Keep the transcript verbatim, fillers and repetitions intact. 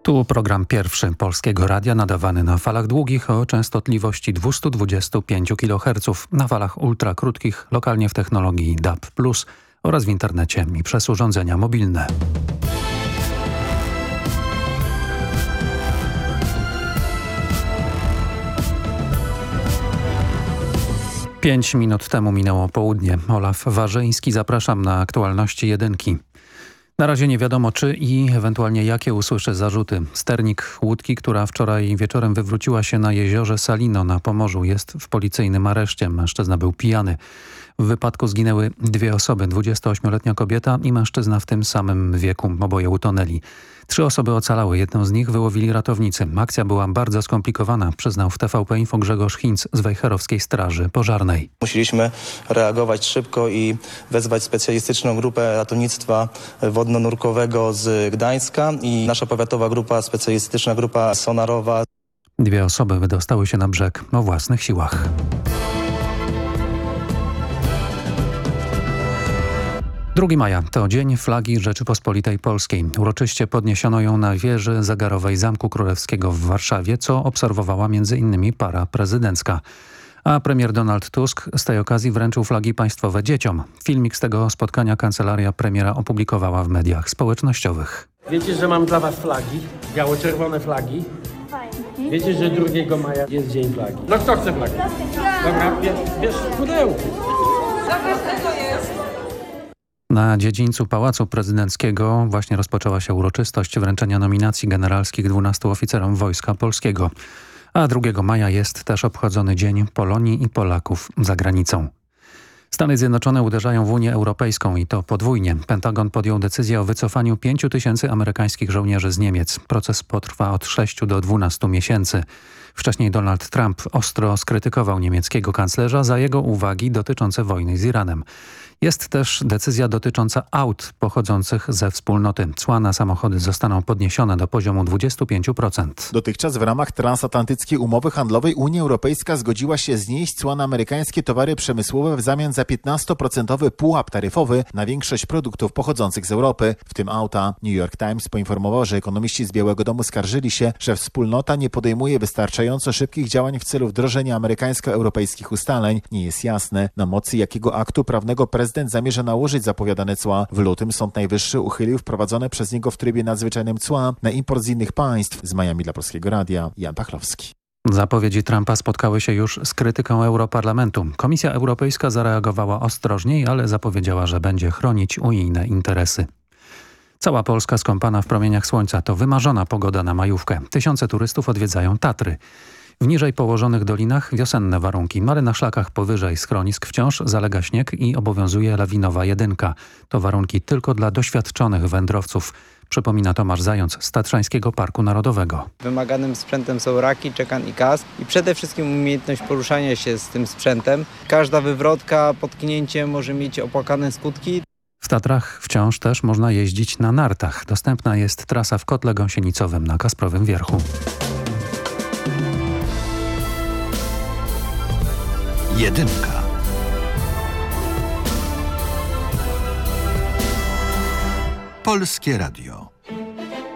Tu program pierwszy Polskiego Radia nadawany na falach długich o częstotliwości dwieście dwadzieścia pięć kiloherców, na falach ultrakrótkich lokalnie w technologii D A B plus oraz w internecie i przez urządzenia mobilne. Pięć minut temu minęło południe. Olaf Warzyński, zapraszam na aktualności jedynki. Na razie nie wiadomo, czy i ewentualnie jakie usłyszy zarzuty. Sternik łódki, która wczoraj wieczorem wywróciła się na jeziorze Salino na Pomorzu, jest w policyjnym areszcie. Mężczyzna był pijany. W wypadku zginęły dwie osoby, dwudziestoośmioletnia kobieta i mężczyzna w tym samym wieku. Oboje utonęli. Trzy osoby ocalały, jedną z nich wyłowili ratownicy. Akcja była bardzo skomplikowana, przyznał w T V P Info Grzegorz Hinz z Wejherowskiej Straży Pożarnej. Musieliśmy reagować szybko i wezwać specjalistyczną grupę ratownictwa wodno-nurkowego z Gdańska i nasza powiatowa grupa, specjalistyczna grupa sonarowa. Dwie osoby wydostały się na brzeg o własnych siłach. drugiego maja to Dzień Flagi Rzeczypospolitej Polskiej. Uroczyście podniesiono ją na wieży zegarowej Zamku Królewskiego w Warszawie, co obserwowała między innymi para prezydencka. A premier Donald Tusk z tej okazji wręczył flagi państwowe dzieciom. Filmik z tego spotkania kancelaria premiera opublikowała w mediach społecznościowych. Wiecie, że mam dla was flagi? Biało-czerwone flagi? Wiecie, że drugiego maja jest Dzień Flagi. No kto chce flagi? Dobra, bierz, bierz pudełko. Zobacz, co to jest. Na dziedzińcu Pałacu Prezydenckiego właśnie rozpoczęła się uroczystość wręczenia nominacji generalskich dwunastu oficerom Wojska Polskiego. A drugiego maja jest też obchodzony Dzień Polonii i Polaków za granicą. Stany Zjednoczone uderzają w Unię Europejską i to podwójnie. Pentagon podjął decyzję o wycofaniu pięciu tysięcy amerykańskich żołnierzy z Niemiec. Proces potrwa od sześciu do dwunastu miesięcy. Wcześniej Donald Trump ostro skrytykował niemieckiego kanclerza za jego uwagi dotyczące wojny z Iranem. Jest też decyzja dotycząca aut pochodzących ze wspólnoty. Cła na samochody zostaną podniesione do poziomu dwudziestu pięciu procent. Dotychczas w ramach transatlantyckiej umowy handlowej Unia Europejska zgodziła się znieść cła na amerykańskie towary przemysłowe w zamian za piętnastoprocentowy pułap taryfowy na większość produktów pochodzących z Europy, w tym auta. New York Times poinformował, że ekonomiści z Białego Domu skarżyli się, że wspólnota nie podejmuje wystarczająco szybkich działań w celu wdrożenia amerykańsko-europejskich ustaleń. Nie jest jasne, na mocy jakiego aktu prawnego prezydent Prezydent zamierza nałożyć zapowiadane cła. W lutym Sąd Najwyższy uchylił wprowadzone przez niego w trybie nadzwyczajnym cła na import z innych państw. Z Miami dla Polskiego Radia Jan Pachlowski. Zapowiedzi Trumpa spotkały się już z krytyką Europarlamentu. Komisja Europejska zareagowała ostrożniej, ale zapowiedziała, że będzie chronić unijne interesy. Cała Polska skąpana w promieniach słońca to wymarzona pogoda na majówkę. Tysiące turystów odwiedzają Tatry. W niżej położonych dolinach wiosenne warunki, ale na szlakach powyżej schronisk wciąż zalega śnieg i obowiązuje lawinowa jedynka. To warunki tylko dla doświadczonych wędrowców, przypomina Tomasz Zając z Tatrzańskiego Parku Narodowego. Wymaganym sprzętem są raki, czekan i kask i przede wszystkim umiejętność poruszania się z tym sprzętem. Każda wywrotka, potknięcie może mieć opłakane skutki. W Tatrach wciąż też można jeździć na nartach. Dostępna jest trasa w Kotle Gąsienicowym na Kasprowym Wierchu. Jedynka. Polskie Radio.